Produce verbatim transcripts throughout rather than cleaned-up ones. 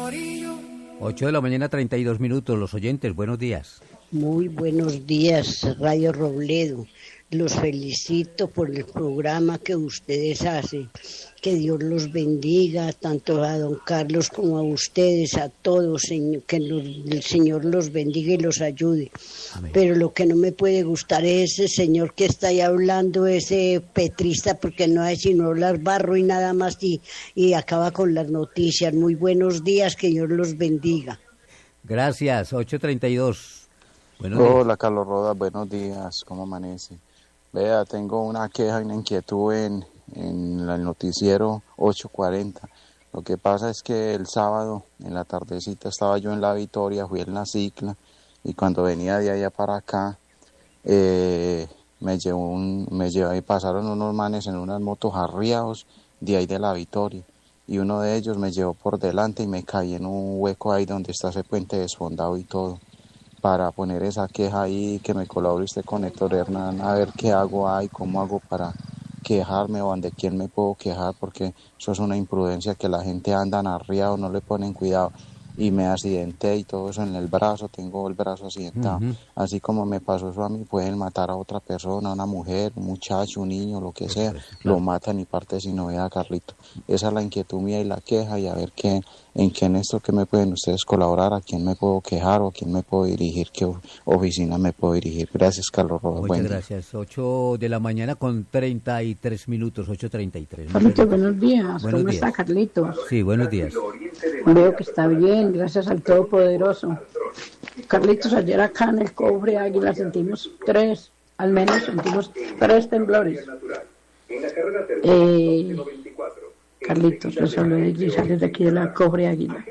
ocho de la mañana, treinta y dos minutos. Los oyentes, buenos días. Muy buenos días, Radio Robledo. Los felicito por el programa que ustedes hacen. Que Dios los bendiga, tanto a don Carlos como a ustedes, a todos, señor, que los, el Señor los bendiga y los ayude. Amén. Pero lo que no me puede gustar es ese señor que está ahí hablando, ese petrista, porque no hay sino hablar barro y nada más, y, y acaba con las noticias. Muy buenos días, que Dios los bendiga. Gracias, ocho treinta y dos. Buenos días. Hola, Carlos Rodas, buenos días, ¿cómo amanece? Vea, tengo una queja y una inquietud en, en el noticiero ocho cuarenta. Lo que pasa es que el sábado, en la tardecita, estaba yo en La Victoria, fui en la cicla, y cuando venía de allá para acá, eh, me llevó un, me llevó y pasaron unos manes en unas motos arriados de ahí de La Victoria, y uno de ellos me llevó por delante y me caí en un hueco ahí donde está ese puente desfondado y todo. Para poner esa queja ahí, que me colabore usted con Héctor Hernán, a ver qué hago ahí, cómo hago para quejarme o ante quién me puedo quejar, porque eso es una imprudencia que la gente anda arriado, no le ponen cuidado, y me accidenté y todo eso en el brazo, tengo el brazo accidentado. Uh-huh. Así como me pasó eso a mí, pueden matar a otra persona, una mujer, un muchacho, un niño, lo que sea, claro. Lo matan y parte sin novedad, Carlito. Esa es la inquietud mía y la queja, y a ver qué, en qué en esto que me pueden ustedes colaborar, a quién me puedo quejar o a quién me puedo dirigir, qué oficina me puedo dirigir. Gracias, Carlos Rojas. Muchas gracias. ocho de la mañana con treinta y tres minutos, ocho treinta y tres. Carlito, buenos días. Buenos ¿Cómo días. está, Carlito? Sí, buenos días. Veo que está bien, gracias al Todopoderoso. Carlitos, ayer acá en el Cobre Águila sentimos tres, al menos sentimos tres temblores. Eh, Carlitos, yo solo de aquí de la Cobre Águila.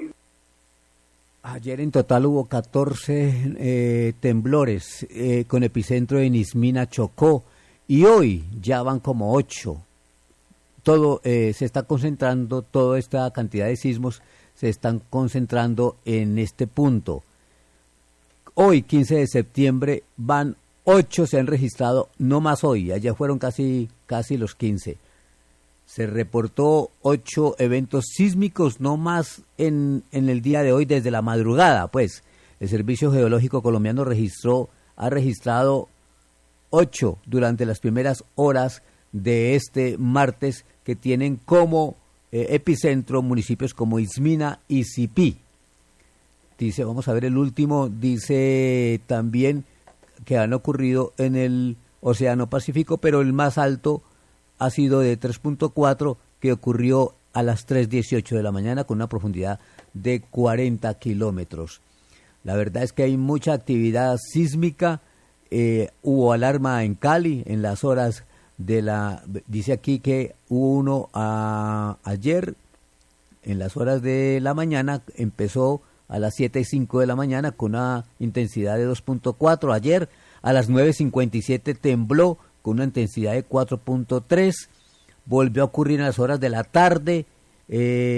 Ayer en total hubo catorce eh, temblores eh, con epicentro en Ismina, Chocó, y hoy ya van como ocho. Todo eh, se está concentrando, toda esta cantidad de sismos se están concentrando en este punto. Hoy, quince de septiembre, van ocho, se han registrado, no más hoy, allá fueron casi, casi los quince. Se reportó ocho eventos sísmicos, no más en, en el día de hoy, desde la madrugada, pues. El Servicio Geológico Colombiano registró, ha registrado ocho durante las primeras horas de este martes, que tienen como eh, epicentro municipios como Ismina y Sipí. Dice, vamos a ver el último, dice también que han ocurrido en el Océano Pacífico, pero el más alto ha sido de tres punto cuatro, que ocurrió a las tres dieciocho de la mañana con una profundidad de cuarenta kilómetros. La verdad es que hay mucha actividad sísmica. Eh, hubo alarma en Cali en las horas de la, dice aquí que hubo uno a, ayer en las horas de la mañana, empezó a las siete y cinco de la mañana con una intensidad de dos punto cuatro, ayer a las nueve cincuenta y siete tembló con una intensidad de cuatro punto tres, volvió a ocurrir en las horas de la tarde, eh,